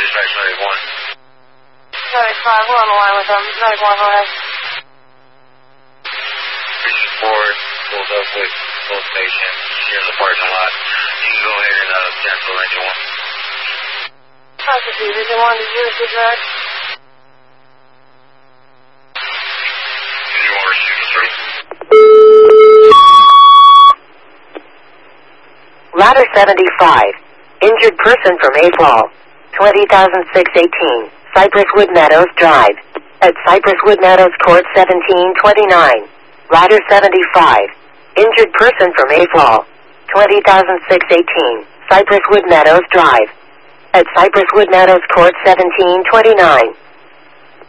Dispatch 91. 95, we're on the line with them. 91, go ahead. Reaching forward, pulled up with full station here in the parking lot. You can go ahead and cancel engine 1. Copy, Vision 1, did you receive that? You want to receive the through? Ladder 75. Injured person from April. 20,618. Cypress Wood Meadows Drive. At Cypress Wood Meadows Court 1729. Ladder 75. Injured person from April. 20,618. Cypress Wood Meadows Drive. At Cypress Wood Meadows Court 1729.